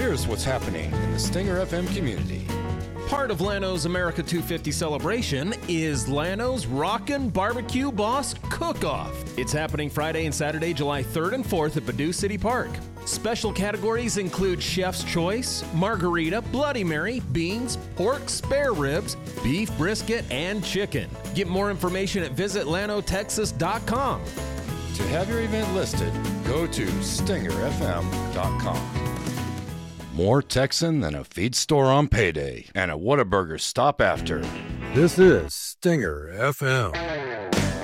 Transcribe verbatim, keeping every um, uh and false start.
Here's what's happening in the Stinger F M community. Part of Llano's America two fifty celebration is Llano's Rockin' Barbecue Boss Cook-Off. It's happening Friday and Saturday, July third and fourth at Badoo City Park. Special categories include Chef's Choice, Margarita, Bloody Mary, beans, pork, spare ribs, beef brisket, and chicken. Get more information at visit llano texas dot com. To have your event listed, go to stinger f m dot com. More Texan than a feed store on payday and a Whataburger stop after. This is Stinger F M.